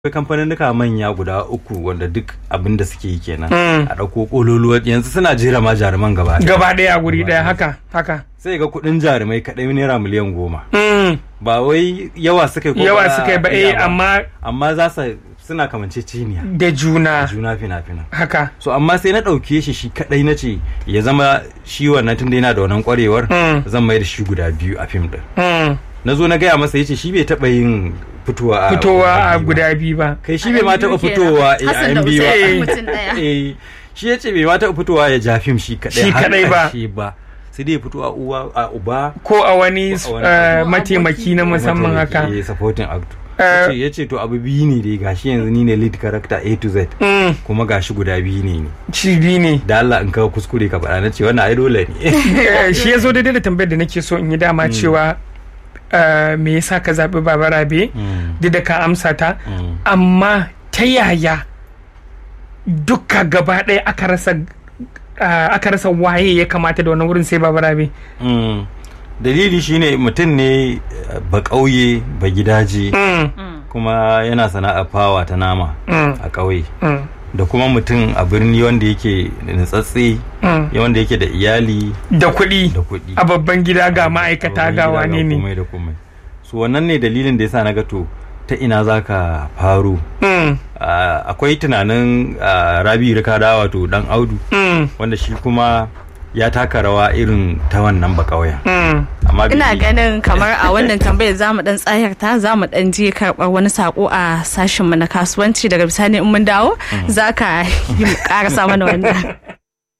akwai kamfaninnika manya guda 3 wanda duk abin da suke yi kenan a dauko kololuwa yanzu suna jera ma jaruman gaba daya a guri daya haka sai ga kudin jarumai kadai naira miliyan 10 ba wai yawa suka yi ba amma za su suna kamanceceniya da juna fina-fina haka so amma sai na dauke shi kadai nace ya zama shi wannan tunda yana da wannan kwarewar zan mai da shi guda 2 a film din na zo na gaya masa yace shi bai taba yin fitowa a guda 2 ba kai shi bai ma taba fitowa a MB ba shi yace bai ma taba fitowa ya ja film shi kadai ba sai dai fito a uba ko a wani mataimaki na musamman haka supporting actor yace to abu biyu ne dai gashi yanzu ni ne lead character A to Z kuma gashi guda biyu ne shi biyu ne da Allah in ka kuskure ka faɗa nace wannan ai dole ne shi yazo daidai da tambayar da nake so in yi dama cewa me yasa ka zaɓi Baba Rabe duk da ka amsa ta amma ta yaya duka gaba ɗaya aka rasa waye ya kamata da wannan wurin sai Baba Rabe dalili shine mutum ne ba ƙauye ba gidaje kuma yana sana'ar fawa ta nama a ƙauye da kuma mutum a birni wanda yake nutsatse wanda yake da iyali da kuɗi a babban gida ga ma'aikata ga wane ne so wannan ne dalilin da yasa na ga to ta ina zaka faru akwai tunanin Rabi Rikada wato dan Audu wanda shi kuma ya taka rawa irin ta wannan bakauyen amma ina ganin kamar a wannan tambayar zamu dan tsayarta zamu dan je karbar wani sako a sashin mu na kasuwanci daga bisani in mun dawo zaka yi karasa mana wannan